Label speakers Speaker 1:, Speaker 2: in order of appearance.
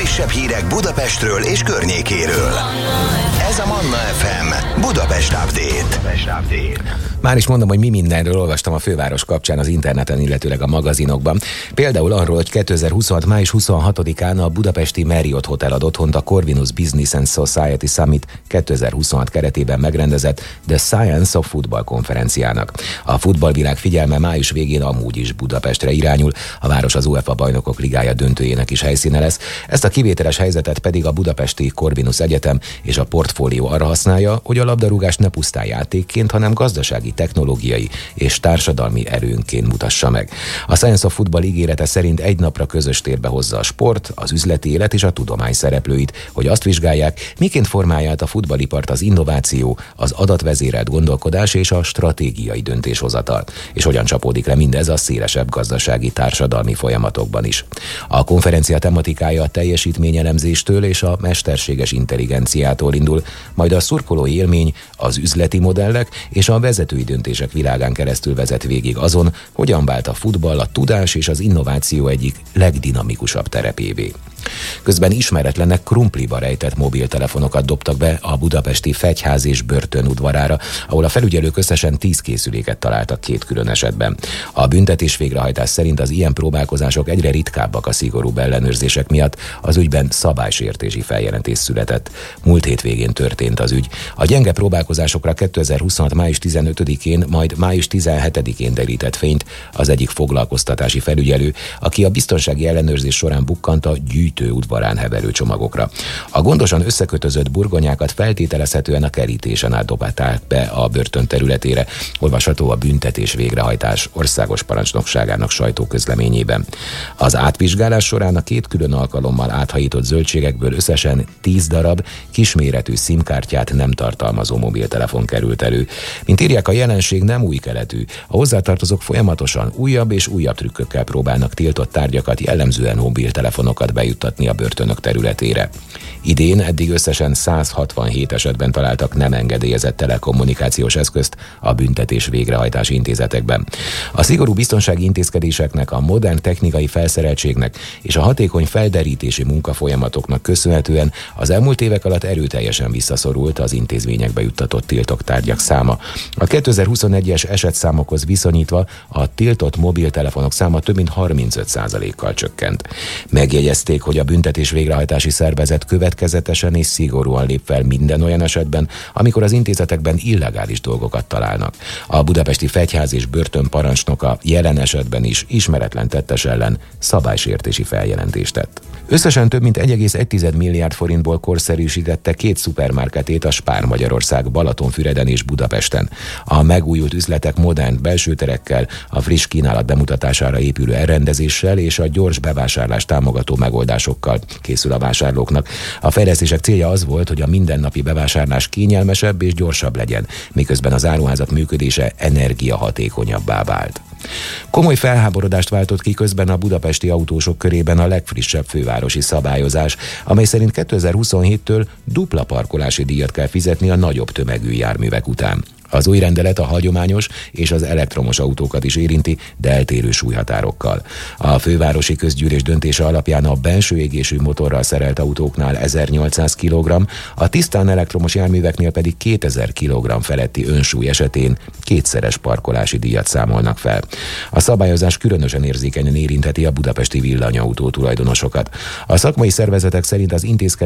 Speaker 1: legfrissebb hírek Budapestről és környékéről. Ez a Manna FM Budapest Update.
Speaker 2: Már is mondom, hogy mi mindenről olvastam a főváros kapcsán az interneten, illetőleg a magazinokban. Például arról, hogy 2026. május 26-án a budapesti Marriott Hotel ad otthont a Corvinus Business and Society Summit 2026 keretében megrendezett The Science of Football konferenciának. A futballvilág figyelme május végén amúgy is Budapestre irányul, a város az UEFA Bajnokok Ligája döntőjének is helyszíne lesz. Ezt a kivételes helyzetet pedig a budapesti Corvinus Egyetem és a portfólió arra használja, hogy a labdarúgást ne pusztán játékként, hanem gazdasági, technológiai és társadalmi erőnként mutassa meg. A Science of Football ígérete szerint egy napra közös térbe hozza a sport, az üzleti élet és a tudomány szereplőit, hogy azt vizsgálják, miként formálja át a futballipart az innováció, az adatvezérelt gondolkodás és a stratégiai döntéshozatal, és hogyan csapódik le mindez a szélesebb gazdasági társadalmi folyamatokban is. A konferencia tematikája a teljesítményelemzéstől és a mesterséges intelligenciától indul, majd a szurkolói élmény, az üzleti modellek és a vezetői döntések világán keresztül vezet végig azon, hogyan vált a futball a tudás és az innováció egyik legdinamikusabb terepévé. Közben ismeretlenek krumpliba rejtett mobiltelefonokat dobtak be a budapesti Fegyház és Börtön udvarára, ahol a felügyelők összesen 10 készüléket találtak 2 külön esetben. A büntetés végrehajtás szerint az ilyen próbálkozások egyre ritkábbak a szigorúbb ellenőrzések miatt, az ügyben szabálysértési feljelentés született. Múlt hétvégén történt az ügy. A gyenge próbálkozásokra 2026. május 15-én, majd május 17-én derített fényt az egyik foglalkoztatási felügyelő, aki a biztonsági ellenőrzés során bukkant a gyűjtő udvarán heverő csomagokra. A gondosan összekötözött burgonyákat feltételezhetően a kerítésen át dobálták be a börtön területére, olvasható a büntetés végrehajtás országos parancsnokságának sajtóközleményében. Az átvizsgálás során a 2 külön alkalommal áthajított zöldségekből összesen 10 darab kisméretű SIM-kártyát nem tartalmazó mobiltelefon került elő. Mint írják, a jelenség nem új keletű. A hozzátartozók folyamatosan újabb és újabb trükkökkel próbálnak tiltott tárgyakat, jellemzően mobiltelefonokat bejuttatni a börtönök területére. Idén eddig összesen 167 esetben találtak nem engedélyezett telekommunikációs eszközt a büntetés végrehajtási intézetekben. A szigorú biztonsági intézkedéseknek, a modern technikai felszereltségnek és a hatékony felderítési munkafolyamatoknak köszönhetően az elmúlt évek alatt erőteljesen visszaszorult az intézményekbe juttatott tiltott tárgyak száma. A 2021-es esetszámokhoz viszonyítva a tiltott mobiltelefonok száma több mint 35%-kal csökkent. Megjegyezték, hogy a büntetés végrehajtási szervezet következetesen és szigorúan lép fel minden olyan esetben, amikor az intézetekben illegális dolgokat találnak. A budapesti Fegyház és Börtön parancsnoka jelen esetben is ismeretlen tettes ellen szabálysértési feljelentést tett. Összesen több mint 1,1 milliárd forintból korszerűsítette 2 szupermarketét a Spár Magyarország Balatonfüreden és Budapesten. A megújult üzletek modern belsőterekkel, a friss kínálat bemutatására épülő elrendezéssel és a gyors bevásárlást támogató megoldásokkal készül a vásárlóknak. A fejlesztések célja az volt, hogy a mindennapi bevásárlás kényelmesebb és gyorsabb legyen, miközben az áruházak működése energiahatékonyabbá vált. Komoly felháborodást váltott ki közben a budapesti autósok körében a legfrissebb fővárosi szabályozás, amely szerint 2027-től dupla parkolási díjat kell fizetni a nagyobb tömegű járművek után. Az új rendelet a hagyományos és az elektromos autókat is érinti, de eltérő súlyhatárokkal. A fővárosi közgyűlés döntése alapján a belső égésű motorral szerelt autóknál 1800 kg, a tisztán elektromos járműveknél pedig 2000 kg feletti önsúly esetén 2-szeres parkolási díjat számolnak fel. A szabályozás különösen érzékenyen érintheti a budapesti villanyautó tulajdonosokat. A szakmai szervezetek szerint az intézkedés